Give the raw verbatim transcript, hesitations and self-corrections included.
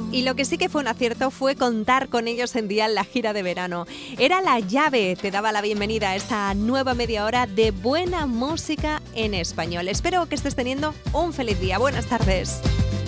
Y lo que sí que fue un acierto fue contar con ellos en día en la gira de verano. Era La Llave, te daba la bienvenida a esta nueva media hora de buena música en español. Espero que estés teniendo un feliz día. Buenas tardes.